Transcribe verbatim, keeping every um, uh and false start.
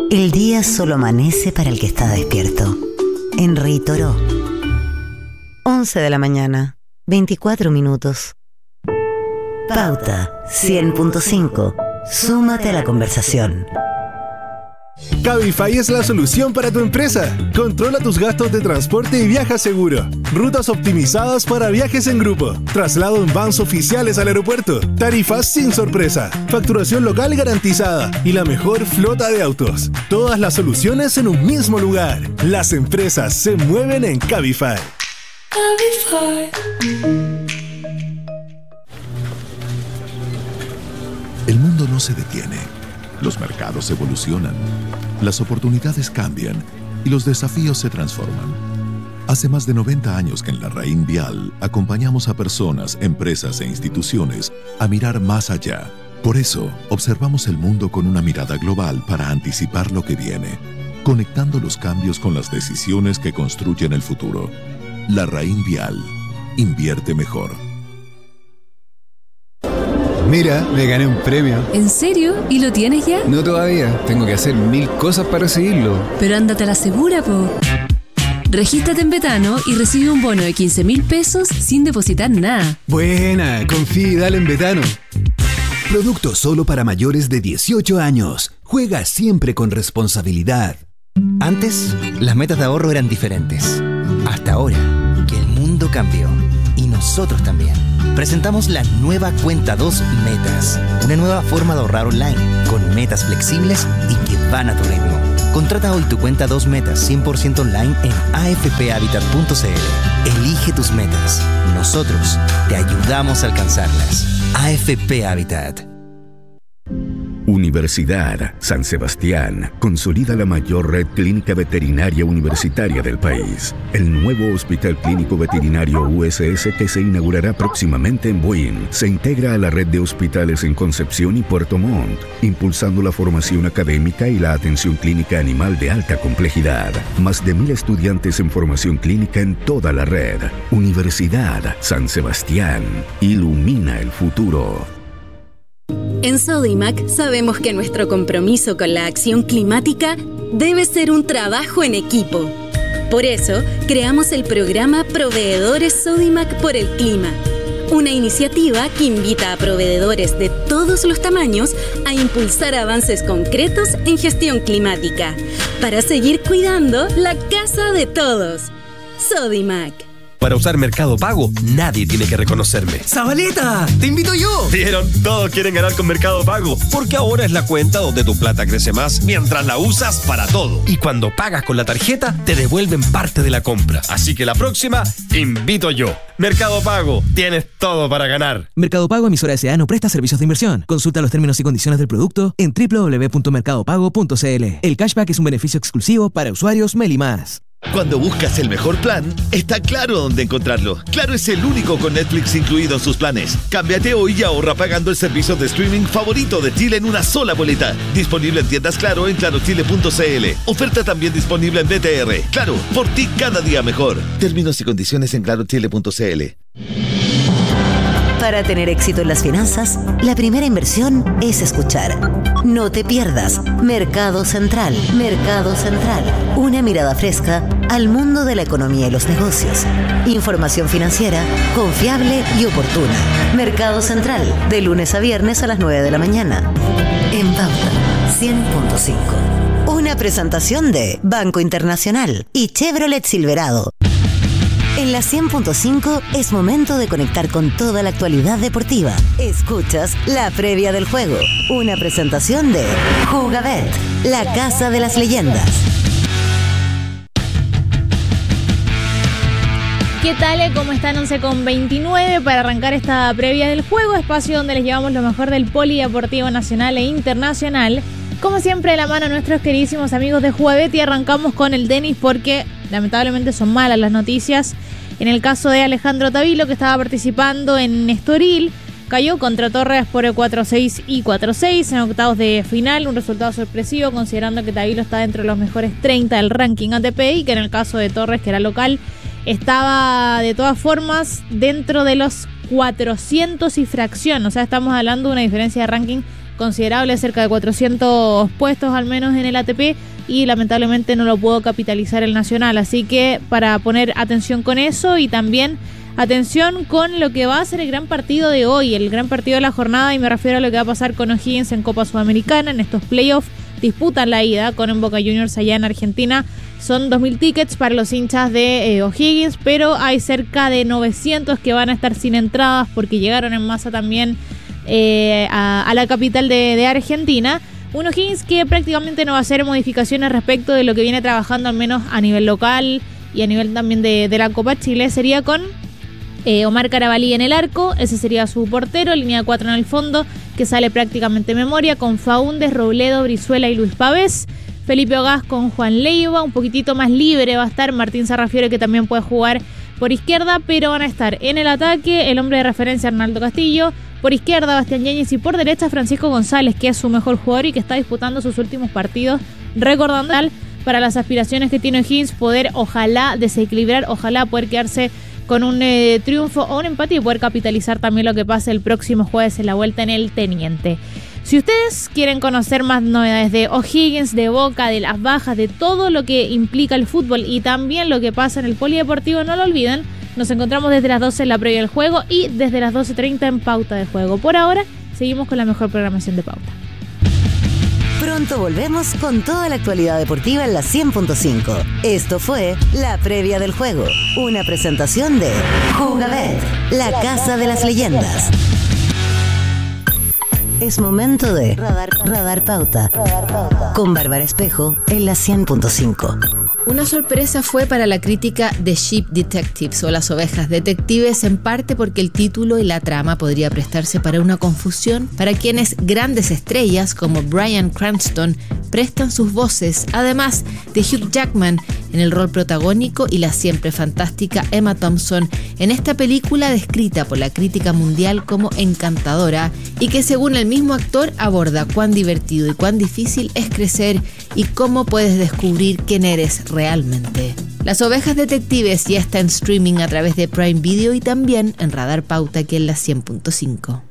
El día solo amanece para el que está despierto. En Rey Toro. once de la mañana, veinticuatro minutos. Pauta cien punto cinco. Súmate a la conversación. Cabify es la solución para tu empresa. Controla tus gastos de transporte y viaja seguro. Rutas optimizadas para viajes en grupo. Traslado en vans oficiales al aeropuerto. Tarifas sin sorpresa. Facturación local garantizada. Y la mejor flota de autos. Todas las soluciones en un mismo lugar. Las empresas se mueven en Cabify. Cabify. El mundo no se detiene. Los mercados evolucionan, las oportunidades cambian y los desafíos se transforman. Hace más de noventa años que en la Raín Vial acompañamos a personas, empresas e instituciones a mirar más allá. Por eso, observamos el mundo con una mirada global para anticipar lo que viene, conectando los cambios con las decisiones que construyen el futuro. La Raín Vial. Invierte mejor. Mira, me gané un premio. ¿En serio? ¿Y lo tienes ya? No todavía. Tengo que hacer mil cosas para recibirlo. Pero ándate a la segura, po. Regístrate en Betano y recibe un bono de quince mil pesos sin depositar nada. Buena, confía y dale en Betano. Producto solo para mayores de dieciocho años. Juega siempre con responsabilidad. Antes, las metas de ahorro eran diferentes. Hasta ahora, que el mundo cambió. Y nosotros también. Presentamos la nueva Cuenta dos Metas. Una nueva forma de ahorrar online, con metas flexibles y que van a tu ritmo. Contrata hoy tu Cuenta dos Metas cien por ciento online en a f p habitat punto c l. Elige tus metas. Nosotros te ayudamos a alcanzarlas. A F P Habitat. Universidad San Sebastián consolida la mayor red clínica veterinaria universitaria del país. El nuevo Hospital Clínico Veterinario U S S, que se inaugurará próximamente en Buin, se integra a la red de hospitales en Concepción y Puerto Montt, impulsando la formación académica y la atención clínica animal de alta complejidad. Más de mil estudiantes en formación clínica en toda la red. Universidad San Sebastián. Ilumina el futuro. En Sodimac sabemos que nuestro compromiso con la acción climática debe ser un trabajo en equipo. Por eso, creamos el programa Proveedores Sodimac por el Clima, una iniciativa que invita a proveedores de todos los tamaños a impulsar avances concretos en gestión climática, para seguir cuidando la casa de todos. Sodimac. Para usar Mercado Pago, nadie tiene que reconocerme. ¡Zabaleta! ¡Te invito yo! ¿Vieron? Todos quieren ganar con Mercado Pago, porque ahora es la cuenta donde tu plata crece más mientras la usas para todo. Y cuando pagas con la tarjeta, te devuelven parte de la compra. Así que la próxima, invito yo. Mercado Pago, tienes todo para ganar. Mercado Pago, emisora S A, no presta servicios de inversión. Consulta los términos y condiciones del producto en doble u doble u doble u punto mercado pago punto c l. El cashback es un beneficio exclusivo para usuarios Meli Más. Cuando buscas el mejor plan, está claro dónde encontrarlo. Claro es el único con Netflix incluido en sus planes. Cámbiate hoy y ahorra pagando el servicio de streaming favorito de Chile en una sola boleta. Disponible en tiendas Claro en claro chile punto c l. Oferta también disponible en B T R. Claro, por ti cada día mejor. Términos y condiciones en claro chile punto c l. Para tener éxito en las finanzas, la primera inversión es escuchar. No te pierdas Mercado Central. Mercado Central. Una mirada fresca al mundo de la economía y los negocios. Información financiera confiable y oportuna. Mercado Central, de lunes a viernes a las nueve de la mañana. En Pauta cien punto cinco. Una presentación de Banco Internacional y Chevrolet Silverado. En la cien punto cinco es momento de conectar con toda la actualidad deportiva. Escuchas la previa del juego, una presentación de Jugabet, la casa de las leyendas. ¿Qué tal? ¿Cómo están? once con veintinueve para arrancar esta previa del juego, espacio donde les llevamos lo mejor del polideportivo nacional e internacional. Como siempre, de la mano a nuestros queridísimos amigos de Jugabet, y arrancamos con el tenis porque lamentablemente son malas las noticias. En el caso de Alejandro Tavilo, que estaba participando en Estoril, cayó contra Torres por cuatro seis y cuatro seis en octavos de final, un resultado sorpresivo considerando que Tavilo está dentro de los mejores treinta del ranking A T P y que en el caso de Torres, que era local, estaba de todas formas dentro de los cuatrocientos y fracción, o sea, estamos hablando de una diferencia de ranking considerable, cerca de cuatrocientos puestos al menos en el A T P, y lamentablemente no lo pudo capitalizar el Nacional. Así que para poner atención con eso, y también atención con lo que va a ser el gran partido de hoy, el gran partido de la jornada, y me refiero a lo que va a pasar con O'Higgins en Copa Sudamericana. En estos playoffs disputan la ida con en Boca Juniors allá en Argentina. Son dos mil tickets para los hinchas de eh, O'Higgins, pero hay cerca de novecientos que van a estar sin entradas porque llegaron en masa también eh, a, a la capital de, de Argentina. Un O'Higgins que prácticamente no va a hacer modificaciones respecto de lo que viene trabajando, al menos a nivel local y a nivel también de, de la Copa Chile. Sería con eh, Omar Carabalí en el arco, ese sería su portero, línea cuatro en el fondo, que sale prácticamente memoria, con Faúndez, Robledo, Brizuela y Luis Pavés. Felipe Ogaz con Juan Leiva, un poquitito más libre va a estar Martín Sarrafiore, que también puede jugar por izquierda, pero van a estar en el ataque el hombre de referencia Arnaldo Castillo, por izquierda Bastián Yáñez y por derecha Francisco González, que es su mejor jugador y que está disputando sus últimos partidos, recordando para las aspiraciones que tiene O'Higgins poder ojalá desequilibrar, ojalá poder quedarse con un eh, triunfo o un empate y poder capitalizar también lo que pase el próximo jueves en la vuelta en el Teniente. Si ustedes quieren conocer más novedades de O'Higgins, de Boca, de las bajas, de todo lo que implica el fútbol y también lo que pasa en el polideportivo, no lo olviden, nos encontramos desde las doce en la previa del juego y desde las doce treinta en Pauta de Juego. Por ahora, seguimos con la mejor programación de Pauta. Pronto volvemos con toda la actualidad deportiva en la cien punto cinco. Esto fue La Previa del Juego, una presentación de Jugabet, la casa de las leyendas. Es momento de Radar, Radar Pauta, con Bárbara Espejo en la cien punto cinco. Una sorpresa fue para la crítica de Sheep Detectives, o Las Ovejas Detectives, en parte porque el título y la trama podría prestarse para una confusión para quienes grandes estrellas como Bryan Cranston prestan sus voces, además de Hugh Jackman en el rol protagónico y la siempre fantástica Emma Thompson en esta película descrita por la crítica mundial como encantadora y que, según el mismo actor, aborda cuán divertido y cuán difícil es crecer y cómo puedes descubrir quién eres realmente. Las Ovejas Detectives ya está en streaming a través de Prime Video y también en Radar Pauta, aquí en la cien punto cinco.